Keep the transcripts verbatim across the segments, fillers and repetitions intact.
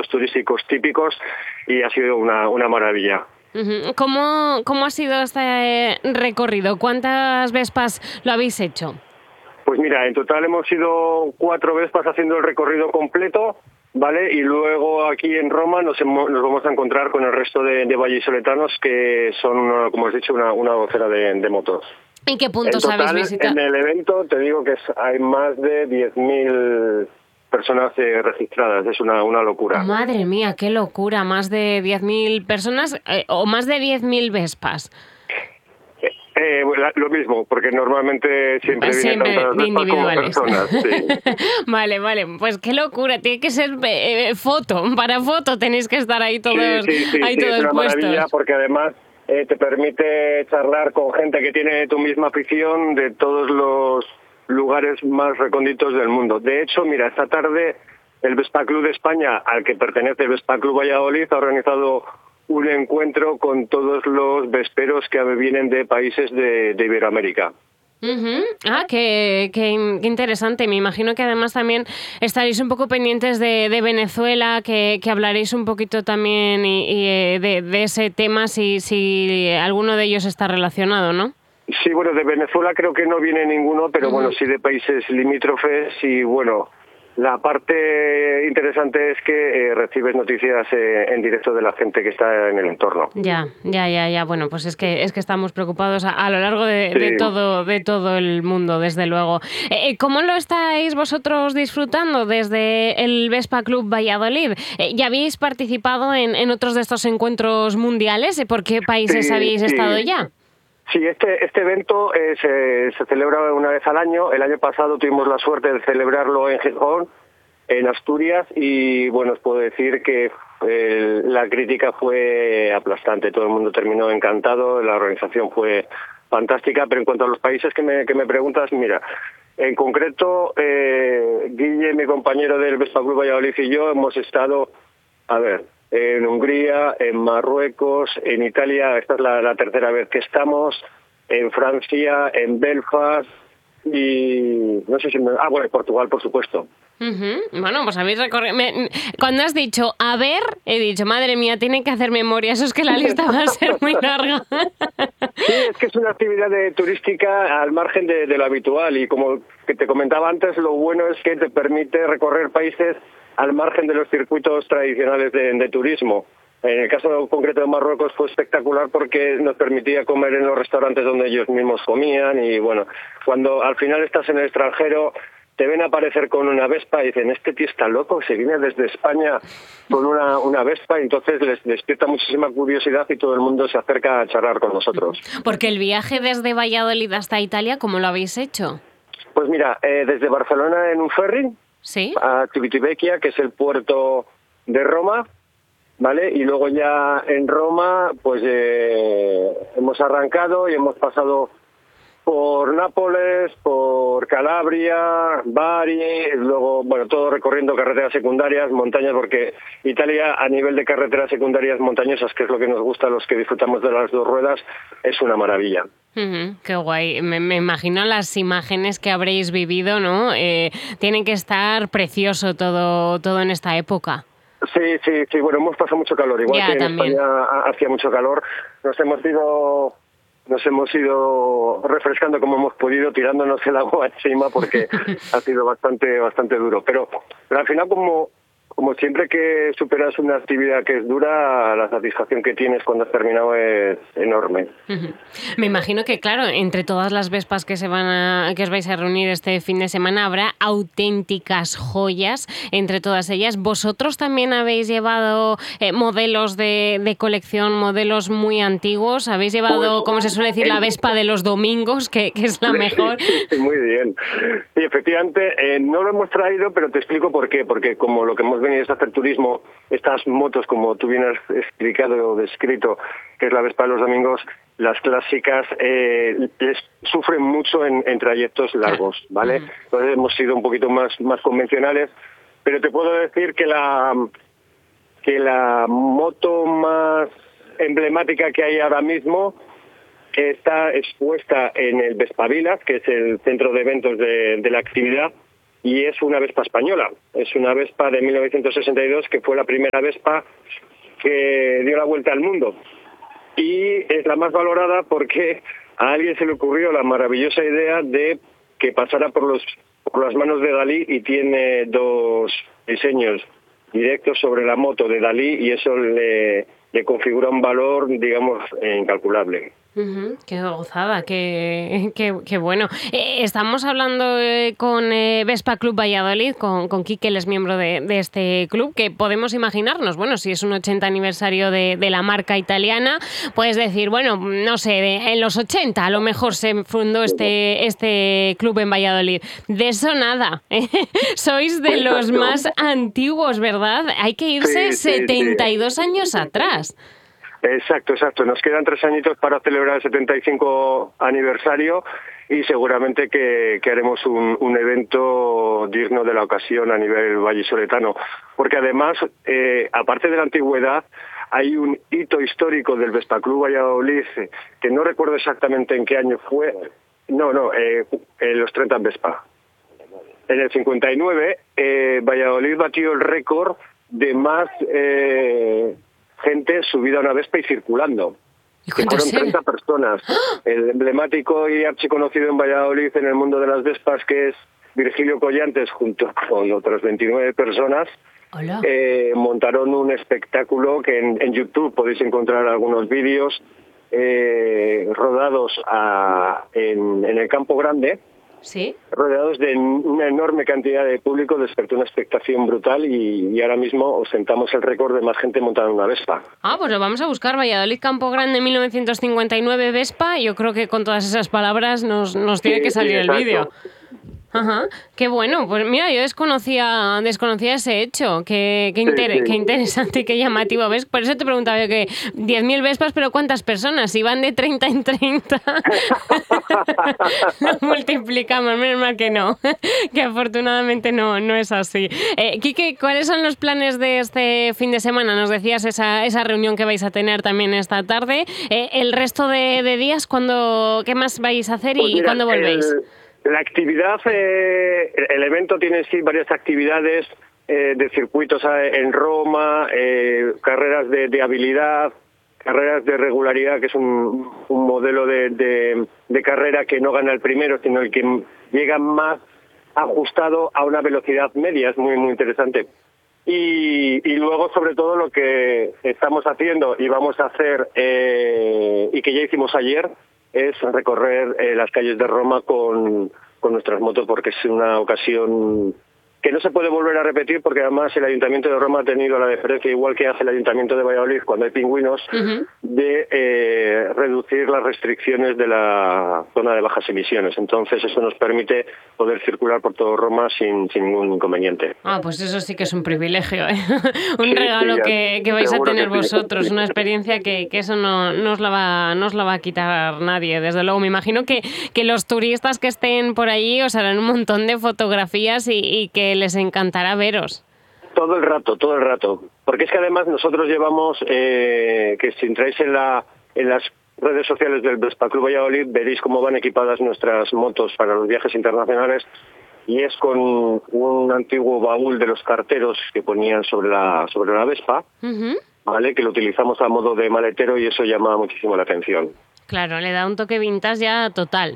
puntos turísticos típicos y ha sido una, una maravilla. ¿Cómo, cómo ha sido este recorrido? ¿Cuántas Vespas lo habéis hecho? Pues mira, en total hemos ido cuatro Vespas haciendo el recorrido completo, ¿vale? Y luego aquí en Roma nos, hemos, nos vamos a encontrar con el resto de, de vallisoletanos, que son, como has dicho, una, una docena de, de motos. ¿Y qué puntos en total, habéis visitado? En el evento te digo que es, hay más de diez mil personas eh, registradas, es una, una locura. Madre mía, qué locura, más de diez mil personas eh, o más de diez mil Vespas. Eh, lo mismo, porque normalmente siempre, siempre vienen tantas individuales. como personas. Sí. Vale, vale, pues qué locura, tiene que ser eh, foto, para foto tenéis que estar ahí todos, sí, sí, sí, ahí sí, todos es una puestos. Maravilla, porque además eh, te permite charlar con gente que tiene tu misma afición de todos los lugares más recónditos del mundo. De hecho, mira, esta tarde el Vespa Club de España, al que pertenece el Vespa Club Valladolid, ha organizado un encuentro con todos los vesperos que vienen de países de, de Iberoamérica. Uh-huh. Ah, qué, qué, qué interesante. Me imagino que además también estaréis un poco pendientes de, de Venezuela, que, que hablaréis un poquito también y, y de, de ese tema, si, si alguno de ellos está relacionado, ¿no? Sí, bueno, de Venezuela creo que no viene ninguno, pero uh-huh. bueno, sí de países limítrofes y bueno... La parte interesante es que eh, recibes noticias eh, en directo de la gente que está en el entorno. Ya, ya, ya, ya. Bueno, pues es que es que estamos preocupados a, a lo largo de, sí. de todo de todo el mundo, desde luego. Eh, ¿Cómo lo estáis vosotros disfrutando desde el Vespa Club Valladolid? Eh, ¿Ya habéis participado en, en otros de estos encuentros mundiales? ¿Por qué países sí, habéis sí. estado ya? Sí, este, este evento eh, se, se celebra una vez al año. El año pasado tuvimos la suerte de celebrarlo en Gijón, en Asturias, y bueno, os puedo decir que eh, la crítica fue aplastante. Todo el mundo terminó encantado, la organización fue fantástica, pero en cuanto a los países que me, que me preguntas, mira, en concreto, eh, Guille, mi compañero del Vespa Club Valladolid, y yo hemos estado, a ver... en Hungría, en Marruecos, en Italia, esta es la, la tercera vez que estamos, en Francia, en Belfast y no sé si me... Ah, bueno, en Portugal, por supuesto. Uh-huh. Bueno, pues habéis recorrido... Me... Cuando has dicho, a ver, he dicho, madre mía, tienen que hacer memoria, eso es que la lista va a ser muy larga. Sí, es que es una actividad de, turística al margen de, de lo habitual y como que te comentaba antes, lo bueno es que te permite recorrer países al margen de los circuitos tradicionales de, de turismo. En el caso concreto de Marruecos fue espectacular porque nos permitía comer en los restaurantes donde ellos mismos comían y bueno, cuando al final estás en el extranjero te ven aparecer con una Vespa y dicen, este tío está loco, se viene desde España con una, una Vespa, y entonces les despierta muchísima curiosidad y todo el mundo se acerca a charlar con nosotros. Porque el viaje desde Valladolid hasta Italia, ¿cómo lo habéis hecho? Pues mira, eh, desde Barcelona en un ferry, ¿sí? A Civitavecchia, que es el puerto de Roma, ¿vale? Y luego ya en Roma, pues eh, hemos arrancado y hemos pasado por Nápoles, por Calabria, Bari, luego, bueno, todo recorriendo carreteras secundarias, montañas, porque Italia a nivel de carreteras secundarias montañosas, que es lo que nos gusta a los que disfrutamos de las dos ruedas, es una maravilla. Uh-huh, qué guay. Me, me imagino las imágenes que habréis vivido, ¿no? Eh, tienen que estar precioso todo, todo en esta época. Sí, sí, sí. Bueno, hemos pasado mucho calor. Igual ya, que en también. España hacía mucho calor. Nos hemos ido, nos hemos ido refrescando como hemos podido, tirándonos el agua encima porque ha sido bastante, bastante duro. Pero, pero al final, como Como siempre que superas una actividad que es dura, la satisfacción que tienes cuando has terminado es enorme. Uh-huh. Me imagino que, claro, entre todas las Vespas que se van a, que os vais a reunir este fin de semana, habrá auténticas joyas entre todas ellas. ¿Vosotros también habéis llevado eh, modelos de, de colección, modelos muy antiguos? ¿Habéis llevado, pues, como se suele decir, la Vespa de los domingos, que, que es la mejor? Sí, muy bien. Sí, efectivamente, eh, no lo hemos traído, pero te explico por qué. Porque como lo que hemos venido es a hacer turismo, estas motos, como tú bien has explicado o descrito, que es la Vespa de los domingos, las clásicas eh, les sufren mucho en, en trayectos largos, ¿vale? Uh-huh. Entonces hemos sido un poquito más, más convencionales, pero te puedo decir que la, que la moto más emblemática que hay ahora mismo está expuesta en el Vespavilas, que es el centro de eventos de, de la actividad, y es una Vespa española. Es una Vespa de mil novecientos sesenta y dos que fue la primera Vespa que dio la vuelta al mundo. Y es la más valorada porque a alguien se le ocurrió la maravillosa idea de que pasara por, los, por las manos de Dalí, y tiene dos diseños directos sobre la moto de Dalí, y eso le, le configura un valor, digamos, incalculable. Uh-huh. Qué gozada, qué, qué, qué bueno. Eh, estamos hablando eh, con eh, Vespa Club Valladolid, con, con Quique, él es miembro de, de este club, que podemos imaginarnos, bueno, si es un ochenta aniversario de, de la marca italiana, puedes decir, bueno, no sé, de, en los ochenta a lo mejor se fundó este, este club en Valladolid. De eso nada, ¿eh? Sois de los más antiguos, ¿verdad? Hay que irse sí, setenta y dos sí, sí. años atrás. Exacto, exacto. Nos quedan tres añitos para celebrar el setenta y cinco aniversario, y seguramente que, que haremos un, un evento digno de la ocasión a nivel vallisoletano. Porque además, eh, aparte de la antigüedad, hay un hito histórico del Vespa Club Valladolid, que no recuerdo exactamente en qué año fue. No, no, eh, en los treinta en Vespa. En el cincuenta y nueve, eh, Valladolid batió el récord de más... Eh, gente subida a una Vespa y circulando. Que fueron treinta personas. El emblemático y archiconocido en Valladolid en el mundo de las Vespas, que es Virgilio Collantes, junto con otras veintinueve personas, eh, montaron un espectáculo que en, en YouTube podéis encontrar algunos vídeos eh, rodados a, en, en el Campo Grande. ¿Sí? Rodeados de una enorme cantidad de público, despertó una expectación brutal, y, y ahora mismo ostentamos el récord de más gente montada en una Vespa. Ah, pues lo vamos a buscar. Valladolid Campo Grande mil novecientos cincuenta y nueve Vespa. Yo creo que con todas esas palabras nos, nos tiene sí, que salir sí, el vídeo. Ajá, qué bueno. Pues mira, yo desconocía desconocía ese hecho. Qué, qué, inter- sí, sí. qué interesante y qué llamativo. ¿Ves? Por eso te preguntaba yo que diez mil Vespas, pero ¿cuántas personas? Si van de treinta en treinta, lo multiplicamos. Menos mal que no, que afortunadamente no, no es así. Eh, Quique, ¿cuáles son los planes de este fin de semana? Nos decías esa, esa reunión que vais a tener también esta tarde. Eh, el resto de, de días, ¿cuándo, ¿qué más vais a hacer y pues mira, cuándo volvéis? El... La actividad, eh, el evento tiene sí varias actividades eh, de circuitos en Roma, eh, carreras de, de habilidad, carreras de regularidad, que es un, un modelo de, de, de carrera que no gana el primero, sino el que llega más ajustado a una velocidad media. Es muy, muy interesante. Y, y luego, sobre todo, lo que estamos haciendo y vamos a hacer, eh, y que ya hicimos ayer, es recorrer eh, las calles de Roma con, con nuestras motos, porque es una ocasión que no se puede volver a repetir, porque además el Ayuntamiento de Roma ha tenido la deferencia, igual que hace el Ayuntamiento de Valladolid cuando hay pingüinos, uh-huh. de eh, reducir las restricciones de la zona de bajas emisiones. Entonces eso nos permite poder circular por todo Roma sin, sin ningún inconveniente. Ah, pues eso sí que es un privilegio, ¿eh? un sí, regalo sí, que, que vais a tener vosotros, sí. Una experiencia que, que eso no, no, os la va, no os la va a quitar nadie. Desde luego, me imagino que, que los turistas que estén por allí os harán un montón de fotografías y, y que les encantará veros. Todo el rato, todo el rato. Porque es que además nosotros llevamos, eh, que si entráis en, la, en las redes sociales del Vespa Club Valladolid, veréis cómo van equipadas nuestras motos para los viajes internacionales, y es con un antiguo baúl de los carteros que ponían sobre la, sobre la Vespa, uh-huh. ¿vale? Que lo utilizamos a modo de maletero, y eso llama muchísimo la atención. Claro, le da un toque vintage ya total.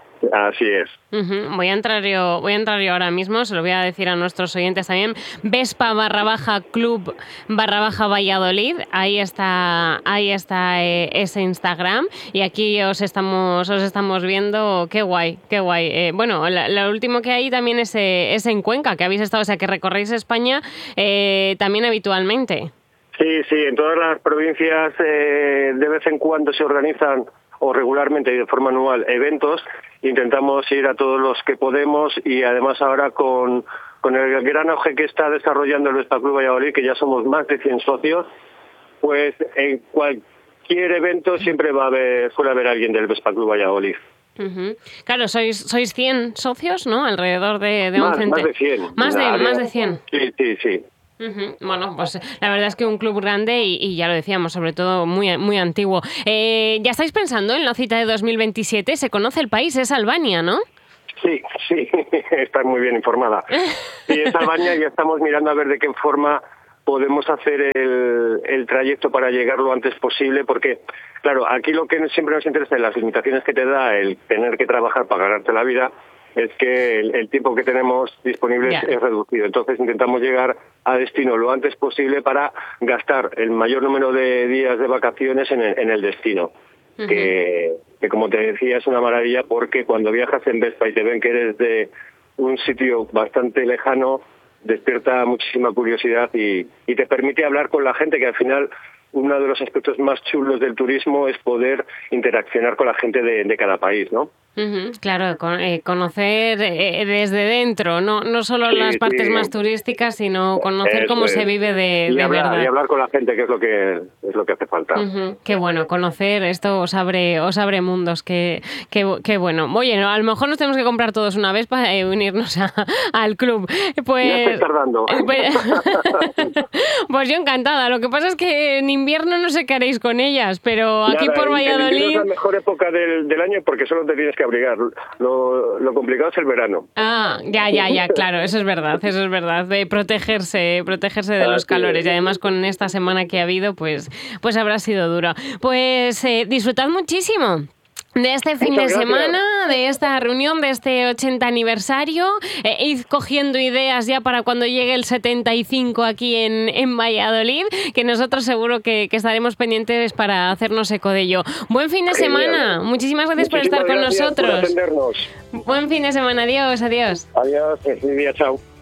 Así es. Uh-huh. Voy a entrar yo, voy a entrar yo ahora mismo, se lo voy a decir a nuestros oyentes también. Vespa barra baja club barra baja Valladolid. Ahí está, ahí está eh, ese Instagram. Y aquí os estamos, os estamos viendo. Qué guay, qué guay. Eh, bueno, lo último que hay también es, eh, es en Cuenca, que habéis estado, o sea, que recorréis España eh, también habitualmente. Sí, sí, en todas las provincias eh, de vez en cuando se organizan, o regularmente y de forma anual, eventos. Intentamos ir a todos los que podemos, y además ahora con, con el gran auge que está desarrollando el Vespa Club Valladolid, que ya somos más de cien socios, pues en cualquier evento siempre va a haber, suele haber alguien del Vespa Club Valladolid. Uh-huh. Claro, sois sois cien socios, ¿no? Alrededor de, de más, un más de cien. Más de, más de cien. Sí, sí, sí. Uh-huh. Bueno, pues la verdad es que un club grande y, y ya lo decíamos, sobre todo muy, muy antiguo. Eh, ¿Ya estáis pensando en la cita de dos mil veintisiete? Se conoce el país, es Albania, ¿no? Sí, sí, estás muy bien informada. Y es Albania y estamos mirando a ver de qué forma podemos hacer el, el trayecto para llegar lo antes posible, porque, claro, aquí lo que siempre nos interesa en las limitaciones que te da el tener que trabajar para ganarte la vida es que el, el tiempo que tenemos disponible yeah. es, es reducido. Entonces intentamos llegar a destino lo antes posible para gastar el mayor número de días de vacaciones en el, en el destino. Uh-huh. Que, que, como te decía, es una maravilla porque cuando viajas en Vespa y te ven que eres de un sitio bastante lejano, despierta muchísima curiosidad y, y te permite hablar con la gente, que al final uno de los aspectos más chulos del turismo es poder interaccionar con la gente de, de cada país, ¿no? Uh-huh, claro, con, eh, conocer eh, desde dentro, no no solo sí, las partes sí. más turísticas, sino conocer Eso cómo es. se vive de, y de hablar, verdad. Y hablar con la gente, que es lo que es lo que hace falta. Uh-huh, qué bueno, conocer esto os abre os abre mundos, qué, qué, qué bueno. Oye, no, a lo mejor nos tenemos que comprar todos una vez para eh, unirnos a, al club. Pues, ya estoy tardando. Pues, pues yo encantada. Lo que pasa es que en invierno no sé qué haréis con ellas, pero aquí Nada, por Valladolid... Es la mejor época del, del año porque solo te tienes que abrigar. Lo, lo complicado es el verano. Ah, ya, ya, ya, claro, eso es verdad, eso es verdad. De protegerse, protegerse de los calores. Y además con esta semana que ha habido, pues, pues habrá sido duro. Pues eh, disfrutad muchísimo de este fin Muchas de gracias. semana, de esta reunión, de este ochenta aniversario. Eh, id cogiendo ideas ya para cuando llegue el setenta y cinco aquí en, en Valladolid, que nosotros seguro que, que estaremos pendientes para hacernos eco de ello. Buen fin de Genial. semana. Muchísimas gracias Muchísimas por estar con nosotros. Por atendernos. Buen fin de semana. Adiós, adiós. Adiós. Feliz día. Chao.